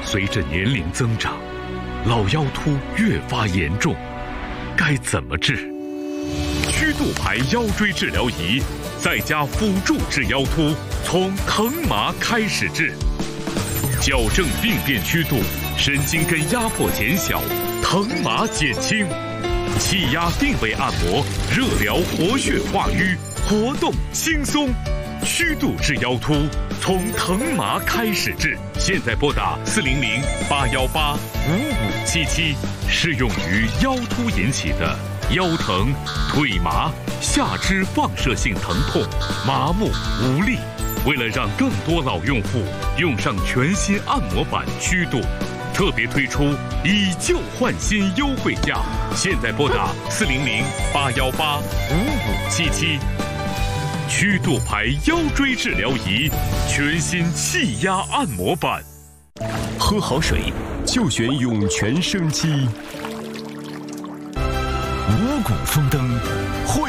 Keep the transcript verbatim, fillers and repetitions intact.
随着年龄增长，老腰突越发严重，该怎么治？曲度牌腰椎治疗仪在家辅助治腰突，从疼麻开始治，矫正病变曲度，神经根压迫减小，疼麻减轻。气压定位按摩，热疗活血化瘀，活动轻松。曲度治腰突，从疼麻开始治。现在拨打四零零八幺八五五七七，适用于腰突引起的腰疼、腿麻、下肢放射性疼痛、麻木无力。为了让更多老用户用上全新按摩板曲度，特别推出以旧换新优惠价。现在拨打四零零八幺八五五七七。曲度牌腰椎治疗仪，全新气压按摩板。 喝好水就选涌泉生机。五谷丰登。